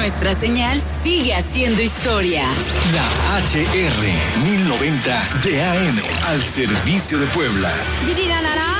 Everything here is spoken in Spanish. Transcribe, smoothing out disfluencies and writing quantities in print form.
Nuestra señal sigue haciendo historia. La HR 1090 de AM al servicio de Puebla.